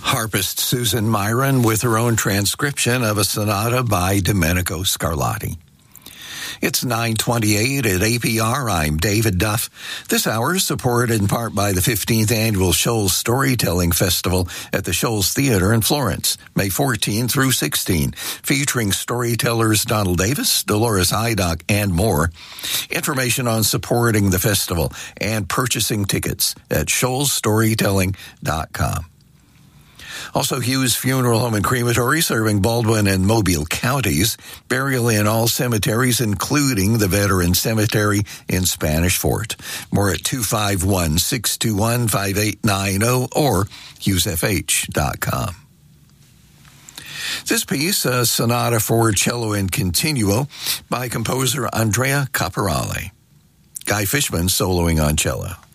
Harpist Susan Myron with her own transcription of a sonata by Domenico Scarlatti. It's 9:28 at APR. I'm David Duff. This hour is supported in part by the 15th Annual Shoals Storytelling Festival at the Shoals Theater in Florence, May 14 through 16, featuring storytellers Donald Davis, Dolores Hydock, and more. Information on supporting the festival and purchasing tickets at shoalsstorytelling.com. Also, Hughes Funeral Home and Crematory, serving Baldwin and Mobile counties. Burial in all cemeteries, including the Veteran Cemetery in Spanish Fort. More at 251-621-5890 or hughesfh.com. This piece, a sonata for cello and continuo by composer Andrea Caporale. Guy Fishman soloing on cello.